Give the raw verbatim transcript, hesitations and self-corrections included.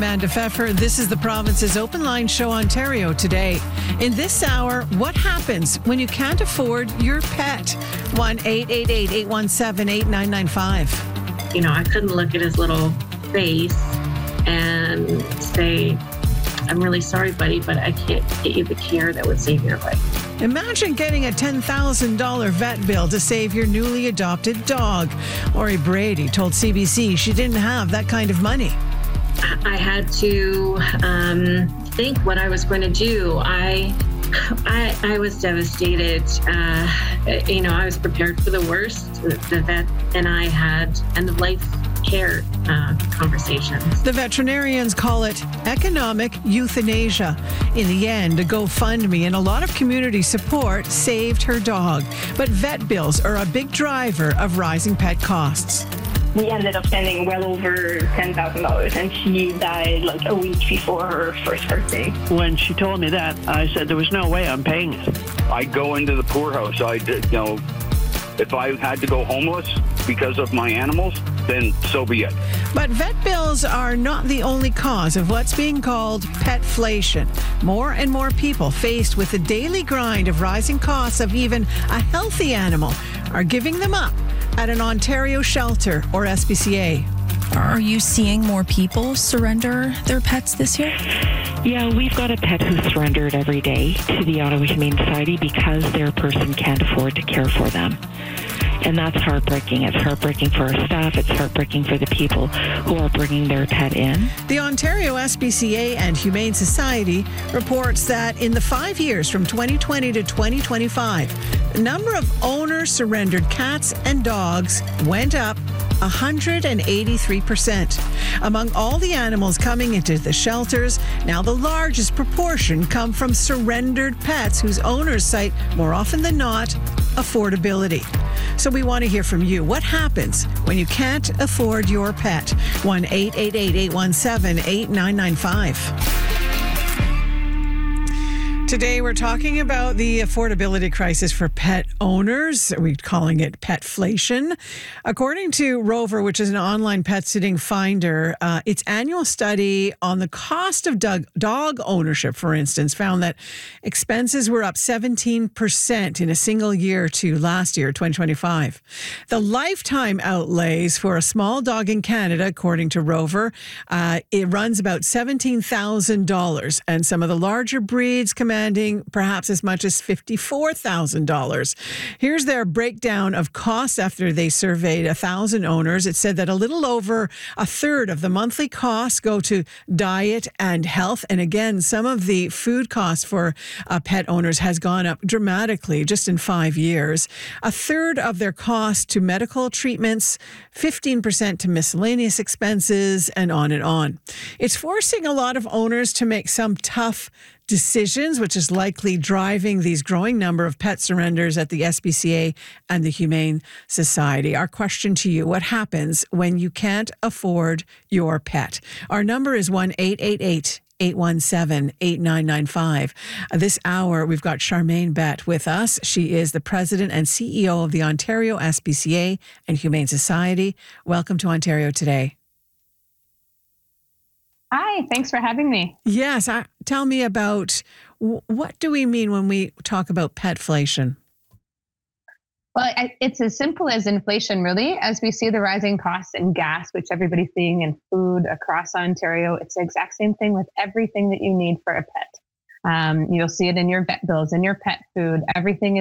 Amanda Pfeffer, this is the province's Open Line Show Ontario today. In this hour, what happens when you can't afford your pet? one eight eight eight, eight one seven, eight nine nine five. You know, I couldn't look at his little face and say, I'm really sorry, buddy, but I can't get you the care that would save your life. Imagine getting a ten thousand dollars vet bill to save your newly adopted dog. Lori Brady told C B C she didn't have that kind of money. I had to um, think what I was going to do. I, I, I was devastated. Uh, you know, I was prepared for the worst. The vet and I had end of life care uh, conversations. The veterinarians call it economic euthanasia. In the end, a GoFundMe and a lot of community support saved her dog. But vet bills are a big driver of rising pet costs. We ended up spending well over ten thousand dollars, and she died like a week before her first birthday. When she told me that, I said there was no way I'm paying it. I go into the poorhouse. I did, you know, if I had to go homeless because of my animals, then so be it. But vet bills are not the only cause of what's being called petflation. More and more people faced with the daily grind of rising costs of even a healthy animal are giving them up at an Ontario shelter or S P C A. Are you seeing more people surrender their pets this year? Yeah, we've got a pet who surrendered every day to the Ottawa Humane Society because their person can't afford to care for them. And that's heartbreaking. It's heartbreaking for our staff. It's heartbreaking for the people who are bringing their pet in. The Ontario S P C A and Humane Society reports that in the five years from twenty twenty to twenty twenty-five, the number of owner-surrendered cats and dogs went up one hundred eighty-three percent. Among all the animals coming into the shelters, now the largest proportion come from surrendered pets whose owners cite, more often than not, affordability. So we want to hear from you. What happens when you can't afford your pet? one eight eight eight, eight one seven, eight nine nine five. Today, we're talking about the affordability crisis for pet owners. We're calling it petflation. According to Rover, which is an online pet sitting finder, uh, its annual study on the cost of dog, dog ownership, for instance, found that expenses were up seventeen percent in a single year to last year, twenty twenty-five. The lifetime outlays for a small dog in Canada, according to Rover, uh, it runs about seventeen thousand dollars, and some of the larger breeds command perhaps as much as fifty-four thousand dollars. Here's their breakdown of costs after they surveyed one thousand owners. It said that a little over a third of the monthly costs go to diet and health. And again, some of the food costs for uh, pet owners has gone up dramatically just in five years. A third of their costs to medical treatments, fifteen percent to miscellaneous expenses, and on and on. It's forcing a lot of owners to make some tough decisions, which is likely driving these growing number of pet surrenders at the S P C A and the Humane Society. Our question to you, what happens when you can't afford your pet? Our number is one eight eight eight, eight one seven, eight nine nine five. This hour, we've got Charmaine Bett with us. She is the president and C E O of the Ontario S P C A and Humane Society. Welcome to Ontario Today. Hi, thanks for having me. Yes, I, tell me about what do we mean when we talk about petflation? Well, I, it's as simple as inflation, really. As we see the rising costs in gas, which everybody's seeing in food across Ontario, it's the exact same thing with everything that you need for a pet. Um, you'll see it in your vet bills, in your pet food. Everything is